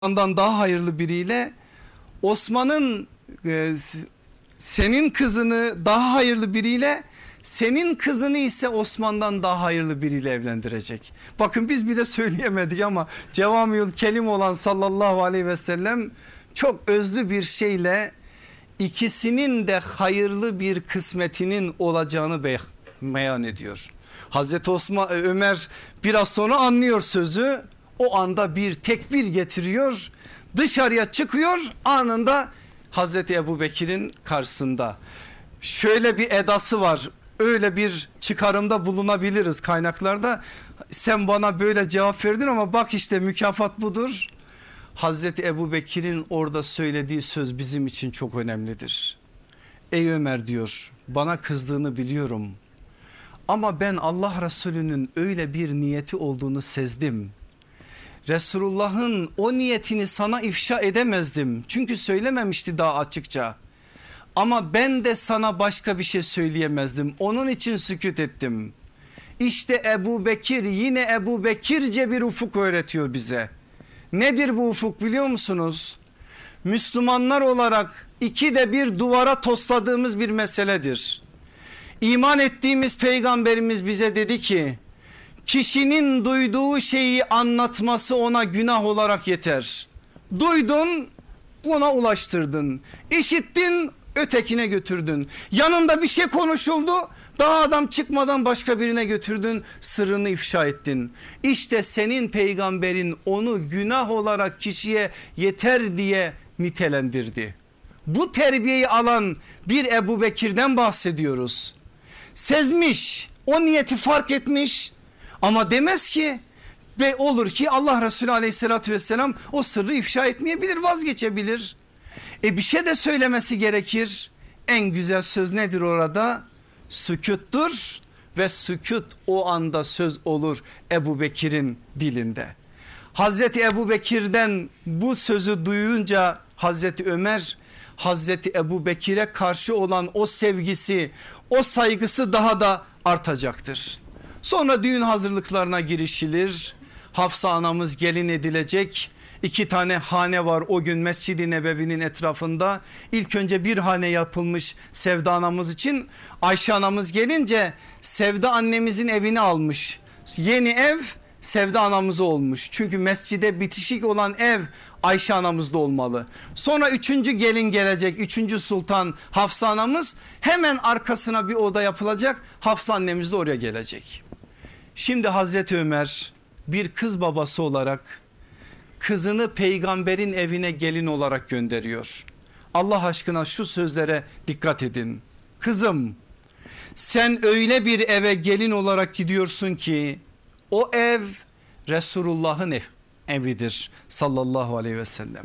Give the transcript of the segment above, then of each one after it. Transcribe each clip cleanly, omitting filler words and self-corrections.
Osman'dan daha hayırlı biriyle, Osman'ın senin kızını daha hayırlı biriyle, senin kızını ise Osman'dan daha hayırlı biriyle evlendirecek. Bakın biz bile söyleyemedik ama Cevamiül Kelim olan sallallahu aleyhi ve sellem çok özlü bir şeyle ikisinin de hayırlı bir kısmetinin olacağını beyan ediyor. Hazreti Ömer biraz sonra anlıyor sözü. O anda bir tekbir getiriyor, dışarıya çıkıyor, anında Hazreti Ebubekir'in karşısında. Şöyle bir edası var, öyle bir çıkarımda bulunabiliriz kaynaklarda. Sen bana böyle cevap verdin ama bak işte mükafat budur. Hazreti Ebubekir'in orada söylediği söz bizim için çok önemlidir. Ey Ömer diyor, bana kızdığını biliyorum ama ben Allah Resulü'nün öyle bir niyeti olduğunu sezdim. Resulullah'ın o niyetini sana ifşa edemezdim. Çünkü söylememişti daha açıkça. Ama ben de sana başka bir şey söyleyemezdim. Onun için sükût ettim. İşte Ebu Bekir yine Ebu Bekirce bir ufuk öğretiyor bize. Nedir bu ufuk biliyor musunuz? Müslümanlar olarak ikide bir duvara tosladığımız bir meseledir. İman ettiğimiz peygamberimiz bize dedi ki, kişinin duyduğu şeyi anlatması ona günah olarak yeter. Duydun, ona ulaştırdın. İşittin, ötekine götürdün. Yanında bir şey konuşuldu, daha adam çıkmadan başka birine götürdün, sırrını ifşa ettin. İşte senin peygamberin onu günah olarak kişiye yeter diye nitelendirdi. Bu terbiyeyi alan bir Ebu Bekir'den bahsediyoruz. Sezmiş, o niyeti fark etmiş. Ama demez ki ve olur ki Allah Resulü aleyhissalatü vesselam o sırrı ifşa etmeyebilir, vazgeçebilir. Bir şey de söylemesi gerekir. En güzel söz nedir orada? Sükûttur ve sükût o anda söz olur Ebu Bekir'in dilinde. Hazreti Ebu Bekir'den bu sözü duyunca Hazreti Ömer, Hazreti Ebu Bekir'e karşı olan o sevgisi, o saygısı daha da artacaktır. Sonra düğün hazırlıklarına girişilir. Hafsa anamız gelin edilecek. 2 tane hane var o gün Mescid-i Nebevi'nin etrafında. İlk önce bir hane yapılmış Sevda anamız için. Ayşe anamız gelince Sevda annemizin evini almış. Yeni ev Sevda anamıza olmuş. Çünkü mescide bitişik olan ev Ayşe anamızda olmalı. Sonra 3. gelin gelecek, 3. sultan Hafsa anamız, hemen arkasına bir oda yapılacak. Hafsa annemiz de oraya gelecek. Şimdi Hazreti Ömer bir kız babası olarak kızını peygamberin evine gelin olarak gönderiyor. Allah aşkına şu sözlere dikkat edin. Kızım, sen öyle bir eve gelin olarak gidiyorsun ki o ev Resulullah'ın evidir sallallahu aleyhi ve sellem.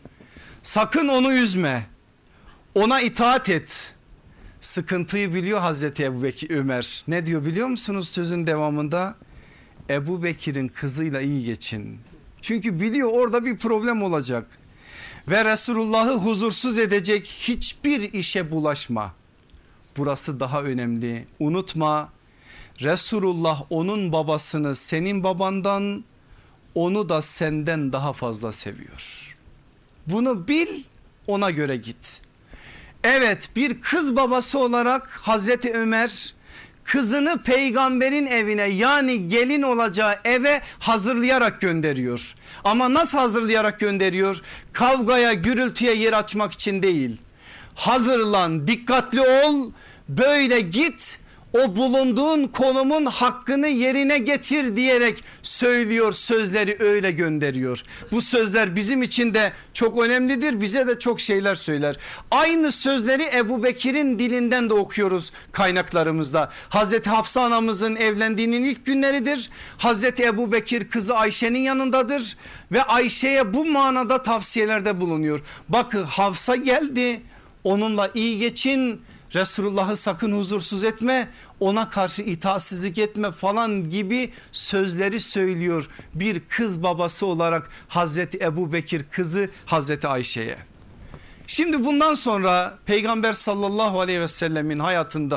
Sakın onu üzme, ona itaat et. Sıkıntıyı biliyor Hazreti Ebubekir Ömer. Ne diyor biliyor musunuz sözün devamında? Ebu Bekir'in kızıyla iyi geçin. Çünkü biliyor orada bir problem olacak. Ve Resulullah'ı huzursuz edecek hiçbir işe bulaşma. Burası daha önemli. Unutma, Resulullah onun babasını senin babandan, onu da senden daha fazla seviyor. Bunu bil, ona göre git. Evet, bir kız babası olarak Hazreti Ömer kızını peygamberin evine, yani gelin olacağı eve hazırlayarak gönderiyor. Ama nasıl hazırlayarak gönderiyor? Kavgaya, gürültüye yer açmak için değil. Hazırlan, dikkatli ol, böyle git, o bulunduğun konumun hakkını yerine getir diyerek söylüyor, sözleri öyle gönderiyor. Bu sözler bizim için de çok önemlidir, bize de çok şeyler söyler. Aynı sözleri Ebu Bekir'in dilinden de okuyoruz kaynaklarımızda. Hazreti Hafsa anamızın evlendiğinin ilk günleridir. Hazreti Ebu Bekir kızı Ayşe'nin yanındadır ve Ayşe'ye bu manada tavsiyelerde bulunuyor. Bakın, Hafsa geldi, onunla iyi geçin, Resulullah'ı sakın huzursuz etme, ona karşı itaatsizlik etme falan gibi sözleri söylüyor bir kız babası olarak Hazreti Ebubekir kızı Hazreti Ayşe'ye. Şimdi bundan sonra Peygamber sallallahu aleyhi ve sellemin hayatında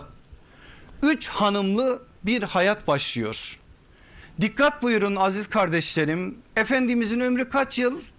3 hanımlı bir hayat başlıyor. Dikkat buyurun aziz kardeşlerim, Efendimizin ömrü kaç yıl?